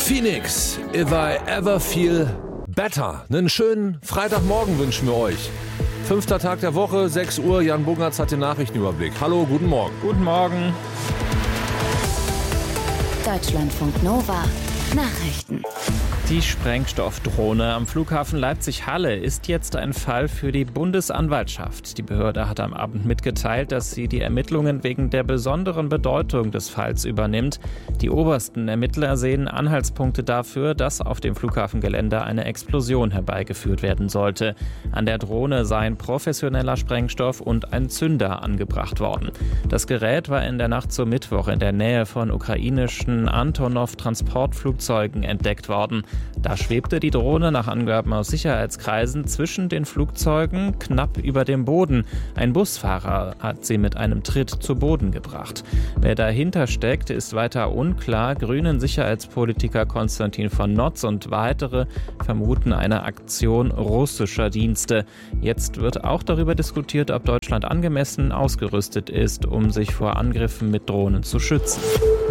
Phoenix, If I Ever Feel Better. Einen schönen Freitagmorgen wünschen wir euch. 5. Tag der Woche, 6 Uhr. Jan Bungertz hat den Nachrichtenüberblick. Hallo, guten Morgen. Guten Morgen. Deutschlandfunk Nova. Nachrichten. Die Sprengstoffdrohne am Flughafen Leipzig-Halle ist jetzt ein Fall für die Bundesanwaltschaft. Die Behörde hat am Abend mitgeteilt, dass sie die Ermittlungen wegen der besonderen Bedeutung des Falls übernimmt. Die obersten Ermittler sehen Anhaltspunkte dafür, dass auf dem Flughafengelände eine Explosion herbeigeführt werden sollte. An der Drohne seien professioneller Sprengstoff und ein Zünder angebracht worden. Das Gerät war in der Nacht zum Mittwoch in der Nähe von ukrainischen Antonov-Transportflugzeugen entdeckt worden. Da schwebte die Drohne nach Angaben aus Sicherheitskreisen zwischen den Flugzeugen knapp über dem Boden. Ein Busfahrer hat sie mit einem Tritt zu Boden gebracht. Wer dahinter steckt, ist weiter unklar. Grünen Sicherheitspolitiker Konstantin von Notz und weitere vermuten eine Aktion russischer Dienste. Jetzt wird auch darüber diskutiert, ob Deutschland angemessen ausgerüstet ist, um sich vor Angriffen mit Drohnen zu schützen.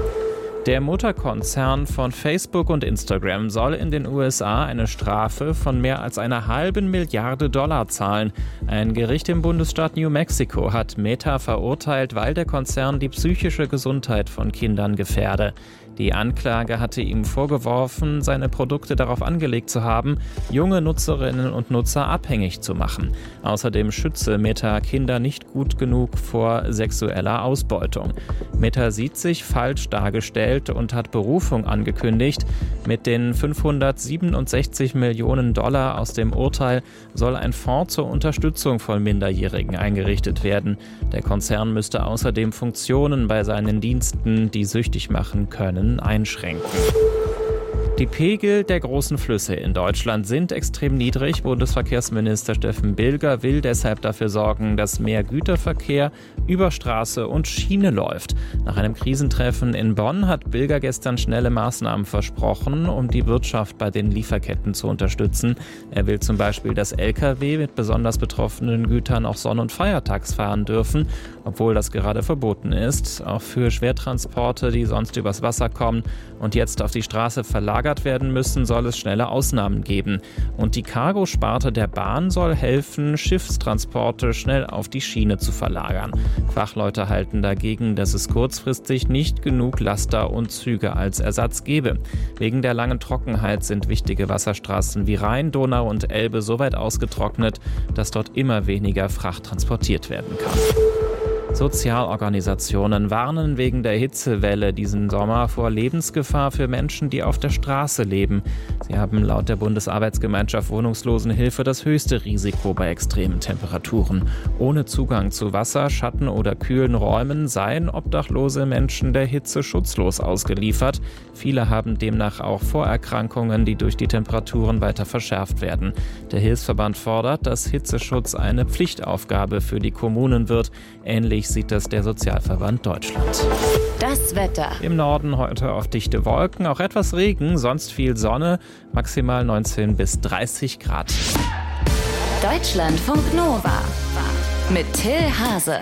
Der Mutterkonzern von Facebook und Instagram soll in den USA eine Strafe von mehr als $1,5 Milliarden zahlen. Ein Gericht im Bundesstaat New Mexico hat Meta verurteilt, weil der Konzern die psychische Gesundheit von Kindern gefährde. Die Anklage hatte ihm vorgeworfen, seine Produkte darauf angelegt zu haben, junge Nutzerinnen und Nutzer abhängig zu machen. Außerdem schütze Meta Kinder nicht gut genug vor sexueller Ausbeutung. Meta sieht sich falsch dargestellt und hat Berufung angekündigt. Mit den $567 Millionen aus dem Urteil soll ein Fonds zur Unterstützung von Minderjährigen eingerichtet werden. Der Konzern müsste außerdem Funktionen bei seinen Diensten, die süchtig machen können, einschränken. Die Pegel der großen Flüsse in Deutschland sind extrem niedrig. Bundesverkehrsminister Steffen Bilger will deshalb dafür sorgen, dass mehr Güterverkehr über Straße und Schiene läuft. Nach einem Krisentreffen in Bonn hat Bilger gestern schnelle Maßnahmen versprochen, um die Wirtschaft bei den Lieferketten zu unterstützen. Er will zum Beispiel, dass Lkw mit besonders betroffenen Gütern auch sonn- und feiertags fahren dürfen, obwohl das gerade verboten ist. Auch für Schwertransporte, die sonst übers Wasser kommen und jetzt auf die Straße verlagert werden müssen, soll es schnelle Ausnahmen geben. Und die Cargo-Sparte der Bahn soll helfen, Schiffstransporte schnell auf die Schiene zu verlagern. Fachleute halten dagegen, dass es kurzfristig nicht genug Laster und Züge als Ersatz gebe. Wegen der langen Trockenheit sind wichtige Wasserstraßen wie Rhein, Donau und Elbe so weit ausgetrocknet, dass dort immer weniger Fracht transportiert werden kann. Sozialorganisationen warnen wegen der Hitzewelle diesen Sommer vor Lebensgefahr für Menschen, die auf der Straße leben. Sie haben laut der Bundesarbeitsgemeinschaft Wohnungslosenhilfe das höchste Risiko bei extremen Temperaturen. Ohne Zugang zu Wasser, Schatten oder kühlen Räumen seien obdachlose Menschen der Hitze schutzlos ausgeliefert. Viele haben demnach auch Vorerkrankungen, die durch die Temperaturen weiter verschärft werden. Der Hilfsverband fordert, dass Hitzeschutz eine Pflichtaufgabe für die Kommunen wird. Ähnlich sieht das der Sozialverband Deutschland. Das Wetter. Im Norden heute auf dichte Wolken, auch etwas Regen, sonst viel Sonne, maximal 19 bis 30 Grad. Deutschlandfunk Nova mit Till Hase.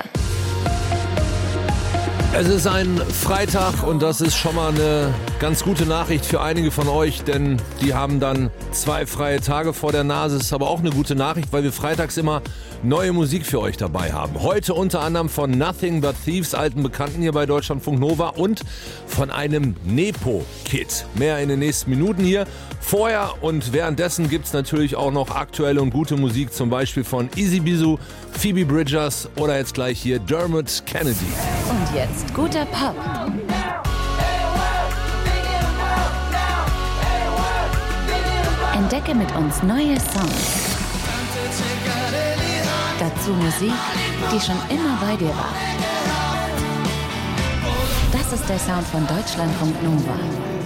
Es ist ein Freitag und das ist schon mal eine ganz gute Nachricht für einige von euch, denn die haben dann 2 freie Tage vor der Nase. Es ist aber auch eine gute Nachricht, weil wir freitags immer neue Musik für euch dabei haben. Heute unter anderem von Nothing But Thieves, alten Bekannten hier bei Deutschlandfunk Nova, und von einem Nepo-Kid. Mehr in den nächsten Minuten hier. Vorher und währenddessen gibt es natürlich auch noch aktuelle und gute Musik, zum Beispiel von Easy Bizu, Phoebe Bridgers oder jetzt gleich hier Dermot Kennedy. Und jetzt guter Pop. Entdecke mit uns neue Songs. Dazu Musik, die schon immer bei dir war. Das ist der Sound von Deutschlandfunk Nova.